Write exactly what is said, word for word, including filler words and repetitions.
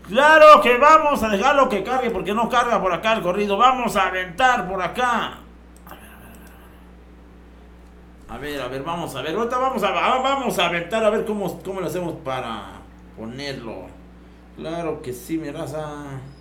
Claro que vamos a dejarlo que cargue porque no carga por acá el corrido. Vamos a aventar por acá. A ver, a ver, vamos a ver. Ahorita vamos a, vamos a aventar a ver cómo, cómo lo hacemos para ponerlo. Claro que sí, mi raza.